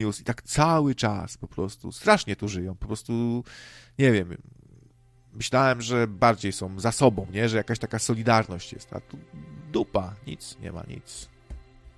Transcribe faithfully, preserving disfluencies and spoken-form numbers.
News i tak cały czas po prostu. Strasznie tu żyją, po prostu, nie wiem, myślałem, że bardziej są za sobą, nie? Że jakaś taka solidarność jest, a tu dupa, nic, nie ma nic.